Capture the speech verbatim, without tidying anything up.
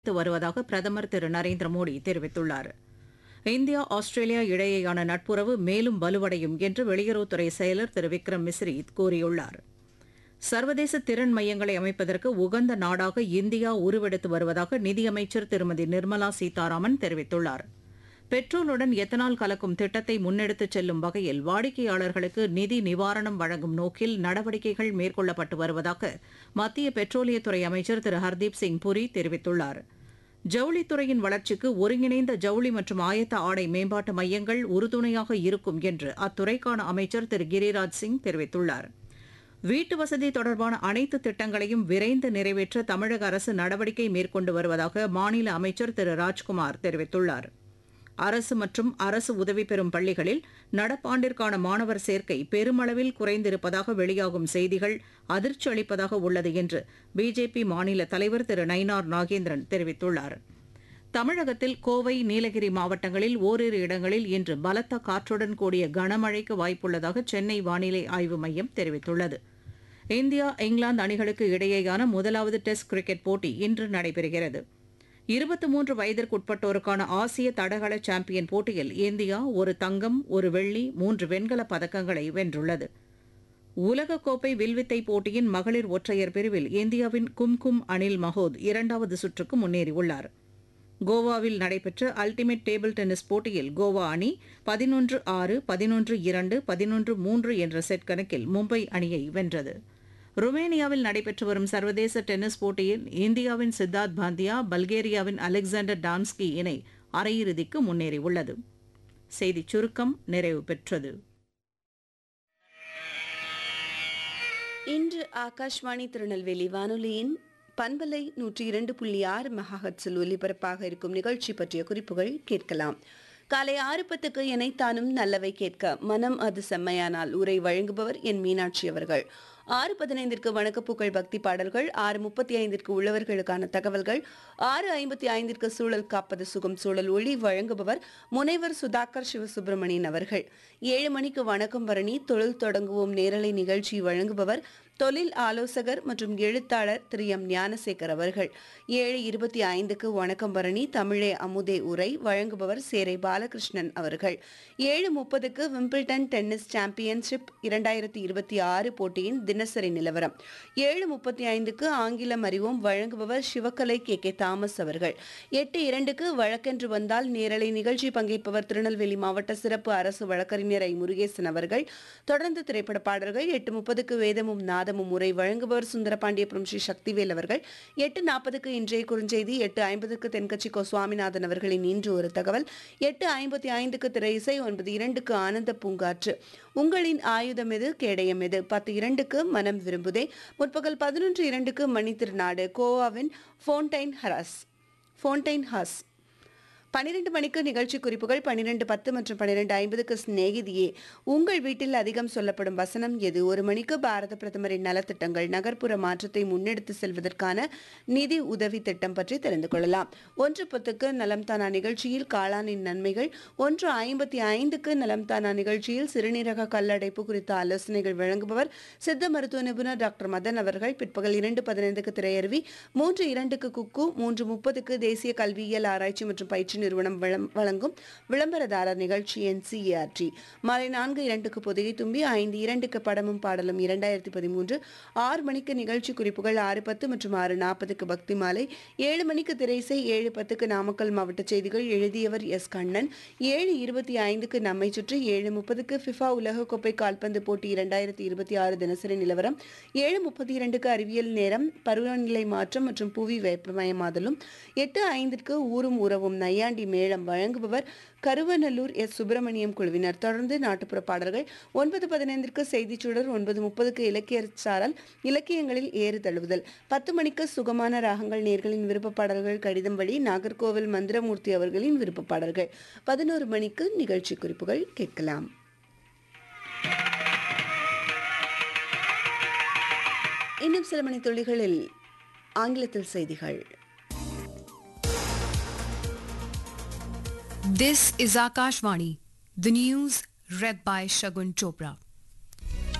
வருவதாக பிரதமர் திரு நரேந்திர மோடி தெரிவித்துள்ளார். இந்தியா ஆஸ்திரேலியா இடையேயான நட்புறவு மேலும் வலுவடையும் என்று வெளியுறவுத்துறை செயலர் திரு விக்ரம் மிஸ்ரி கூறியுள்ளார். சர்வதேச திறன் மையங்களை அமைப்பதற்கு உகந்த நாடாக இந்தியா உருவெடுத்து வருவதாக நிதியமைச்சர் திருமதி நிர்மலா சீதாராமன் தெரிவித்துள்ளார். பெட்ரோலுடன் எத்தனால் கலக்கும் திட்டத்தை முன்னெடுத்துச் செல்லும் வகையில் வாடிக்கையாளர்களுக்கு நிதி நிவாரணம் வழங்கும் நோக்கில் நடவடிக்கைகள் மேற்கொள்ளப்பட்டு வருவதாக மத்திய பெட்ரோலியத்துறை அமைச்சர் திரு ஹர்தீப் சிங் புரி தெரிவித்துள்ளார். ஜவுளித்துறையின் வளர்ச்சிக்கு ஒருங்கிணைந்த ஜவுளி மற்றும் ஆயத்த ஆடை மேம்பாட்டு மையங்கள் உறுதுணையாக இருக்கும் என்று அத்துறைக்கான அமைச்சர் திரு கிரிராஜ் சிங் தெரிவித்துள்ளார். வீட்டு வசதி தொடர்பான அனைத்து திட்டங்களையும் விரைந்து நிறைவேற்ற தமிழக அரசு நடவடிக்கை மேற்கொண்டு வருவதாக மாநில அமைச்சர் திரு ராஜ்குமார் தெரிவித்துள்ளார். அரசு மற்றும் அரசு உதவி பெறும் பள்ளிகளில் நடப்பாண்டிற்கான மாணவர் சேர்க்கை பெருமளவில் குறைந்திருப்பதாக வெளியாகும் செய்திகள் அதிர்ச்சி அளிப்பதாக உள்ளது என்று பிஜேபி மாநில தலைவர் திரு நயினார் நாகேந்திரன் தெரிவித்துள்ளார். தமிழகத்தில் கோவை, நீலகிரி மாவட்டங்களில் ஓரிரு இடங்களில் இன்று பலத்த காற்றுடன் கூடிய கனமழைக்கு வாய்ப்புள்ளதாக சென்னை வானிலை ஆய்வு மையம் தெரிவித்துள்ளது. இந்தியா இங்கிலாந்து அணிகளுக்கு இடையேயான முதலாவது டெஸ்ட் கிரிக்கெட் போட்டி இன்று நடைபெறுகிறது. இருபத்தி மூன்று வயதிற்குட்பட்டோருக்கான ஆசிய தடகள சாம்பியன் போட்டியில் இந்தியா ஒரு தங்கம், ஒரு வெள்ளி, மூன்று வெண்கலப் பதக்கங்களை வென்றுள்ளது. உலகக்கோப்பை வில்வித்தை போட்டியின் மகளிர் ஒற்றையர் பிரிவில் இந்தியாவின் கும்கும் அனில் மஹோத் இரண்டாவது சுற்றுக்கு முன்னேறியுள்ளார். கோவாவில் நடைபெற்ற அல்டிமேட் டேபிள் டென்னிஸ் போட்டியில் கோவா அணி பதினொன்று ஆறு, பதினொன்று இரண்டு, பதினொன்று மூன்று என்ற செட் கணக்கில் மும்பை அணியை வென்றது. ருமேனியாவில் நடைபெற்று வரும் சர்வதேச டென்னிஸ் போட்டியில் இந்தியாவின் சித்தார்த் பாந்தியா, பல்கேரியாவின் அலெக்சாண்டர் டான்ஸ்கி இணை அரையிறுதிக்கு முன்னேறியுள்ளது. செய்திச் சுருக்கம் நிறைவு பெற்றது. இன்று ஆகாஷ்வாணி திருநெல்வேலி வானொலியின் பண்பலை நூற்றி இரண்டு புள்ளி ஆறு மெகாஹெர்ட்ஸில் ஒலிபரப்பாக இருக்கும் நிகழ்ச்சி பற்றிய குறிப்புகள் கேட்கலாம். காலை ஆறு பத்துக்கு எனைத்தானும் நல்லவை கேட்க மனம் அது செம்மையானால் உரை வழங்குபவர் என் மீனாட்சி அவர்கள். ஆறு பதினைந்திற்கு வணக்கப்பூக்கள் பக்தி பாடல்கள், ஆறு முப்பத்தி ஐந்திற்கு உழவர்களுக்கான தகவல்கள், ஆறு ஐம்பத்தி ஐந்திற்கு சூழல் காப்பது சுகம் சூழல் ஒளி வழங்குபவர் முனைவர் சுதாகர் சிவசுப்பிரமணியன் அவர்கள். ஏழு மணிக்கு வணக்கம் பரணி தொழில் தொடங்குவோம் நேரலை நிகழ்ச்சி வழங்குபவர் தொழில் ஆலோசகர் மற்றும் எழுத்தாளர் திரு எம் ஞானசேகர் அவர்கள். ஏழு இருபத்தி ஐந்துக்கு வணக்கம் பரணி தமிழே அமுதே உரை வழங்குபவர் சேரை பாலகிருஷ்ணன் அவர்கள். ஏழு முப்பதுக்கு விம்பிள்டன் டென்னிஸ் சாம்பியன்ஷிப் இரண்டாயிரத்தி இருபத்தி ஆறு போட்டியின் தினசரி நிலவரம். ஏழு முப்பத்தி ஐந்துக்கு ஆங்கிலம் அறிவோம் வழங்குபவர் சிவகலை கே கே தாமஸ் அவர்கள். எட்டு இரண்டுக்கு வழக்கென்று வந்தால் நேரலை நிகழ்ச்சி பங்கேற்பவர் திருநெல்வேலி மாவட்ட சிறப்பு அரசு வழக்கறிஞர் ஐ முருகேசன் அவர்கள். தொடர்ந்து திரைப்பட பாடல்கள். எட்டு முப்பதுக்கு வேதமும் நாதமும் முறை வழங்குபவர் சுந்தரபாண்டியபுரம் ஸ்ரீ சக்திவேல் அவர்கள். எட்டு நாற்பதுக்கு இன்றைய குறுஞ்செய்தி. எட்டு ஐம்பதுக்கு தென்கட்சி கோ சுவாமிநாதன் அவர்களின் இன்று ஒரு தகவல். எட்டு ஐம்பத்தி ஐந்துக்கு திரை இசை. ஒன்பது இரண்டுக்கு ஆனந்த பூங்காற்று. உங்களின் ஆயுதம் எது, கேடயம் எது. பத்து இரண்டுக்கு மனம் விரும்புதே. முற்பகல் பதினொன்று இரண்டுக்கு மணி திருநாடு கோவாவின் ஃபோன்டைன் ஹாஸ் ஃபோன்டைன் ஹாஸ் பன்னிரண்டு மணிக்கு நிகழ்ச்சி குறிப்புகள். பன்னிரண்டு பத்து மற்றும் பன்னிரண்டு ஐம்பதுக்கு ஸ்நேகிதியே. உங்கள் வீட்டில் அதிகம் சொல்லப்படும் வசனம் எது. ஒரு மணிக்கு பாரத பிரதமரின் நலத்திட்டங்கள், நகர்ப்புற மாற்றத்தை முன்னெடுத்து செல்வதற்கான நிதி உதவி திட்டம் பற்றி தெரிந்து கொள்ளலாம். ஒன்று பத்துக்கு நலம்தானா நிகழ்ச்சியில் காளானின் நன்மைகள். ஒன்று ஐம்பத்தி ஐந்துக்கு நலம்தானா நிகழ்ச்சியில் சிறுநீரக கல்லடைப்பு குறித்த ஆலோசனைகள் வழங்குபவர் சித்த மருத்துவ நிபுணர் டாக்டர் மதன் அவர்கள். பிற்பகல் இரண்டு பதினைந்துக்கு திரையருவி. மூன்று இரண்டுக்கு குக்கு. மூன்று முப்பதுக்கு தேசிய கல்வியியல் ஆராய்ச்சி மற்றும் பயிற்சி நிறுவனம் வழங்கும் விளம்பரதாரர் நிகழ்ச்சி என்சிஆர்டி. மாலை நான்கு இரண்டுக்கு பொதிகை தும்பி. ஐந்து இரண்டுக்கு படமும் பாடலும் இரண்டாயிரத்தி பதிமூன்று. ஆறு மணிக்கு நிகழ்ச்சி குறிப்புகள். ஆறு பத்து மற்றும் ஆறு நாற்பதுக்கு பக்தி மாலை. ஏழு மணிக்கு திரைசை. ஏழு பத்துக்கு நாமக்கல் மாவட்ட செய்திகள். எழுதியவர் எஸ் கண்ணன். ஏழு இருபத்தி ஐந்துக்கு நம்மை சுற்றி. ஏழு முப்பதுக்கு ஃபிஃபா உலகக்கோப்பை கால்பந்து போட்டி இரண்டாயிரத்தி இருபத்தி ஆறு தினசரி நிலவரம். ஏழு முப்பத்தி இரண்டுக்கு அறிவியல் நேரம், பருவநிலை மாற்றம் மற்றும் புவி வெப்பமயமாதலும். எட்டு ஐந்திற்கு ஊரும் உறவும் நையாண்டி மேளம் வழங்குபவர் கருவநல்லூர் எஸ் சுப்பிரமணியம் குழுவினர். தொடர்ந்து நாட்டுப்புற பாடல்கள். ஒன்பது பதினைந்திற்கு செய்திச் சுடர். ஒன்பது முப்பதுக்கு இலக்கிய சாரல், இலக்கியங்களில் ஏறு தழுவுதல். பத்து மணிக்கு சுகமான ராகங்கள், நேர்களின் விருப்ப பாடல்கள் கடிதம் வழி நாகர்கோவில் மந்திரமூர்த்தி அவர்களின் விருப்ப பாடல்கள். பதினோரு மணிக்கு நிகழ்ச்சி குறிப்புகள் கேட்கலாம். இன்னும் சில மணி துளிகளில் ஆங்கிலத்தில் செய்திகள். This is Akashvani. The news read by Shagun Chopra.